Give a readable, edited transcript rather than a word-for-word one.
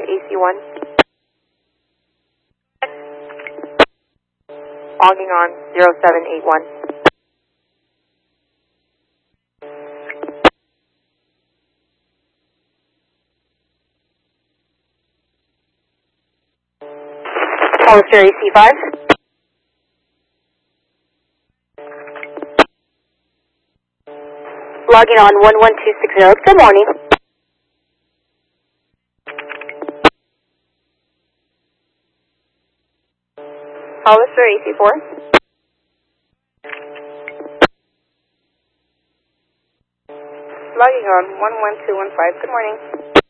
AC1. Logging on 0781. Hollister AC5. Logging on 11260. Good morning. Hollister AC4. Logging on 11215. Good morning.